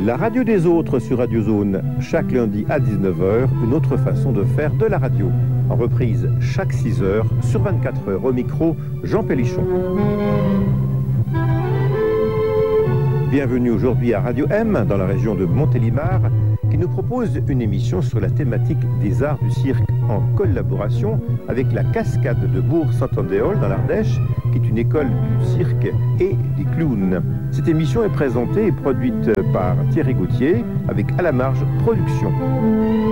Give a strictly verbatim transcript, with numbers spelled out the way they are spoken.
La radio des autres sur Radio Zone, chaque lundi à dix-neuf heures, une autre façon de faire de la radio. En reprise chaque six heures sur vingt-quatre heures. Au micro, Jean Pélichon. Bienvenue aujourd'hui à Radio M, dans la région de Montélimar, qui nous propose une émission sur la thématique des arts du cirque en collaboration avec la Cascade de Bourg-Saint-Andéol dans l'Ardèche, qui est une école du cirque et des clowns. Cette émission est présentée et produite par Thierry Gauthier avec À la Marge Productions.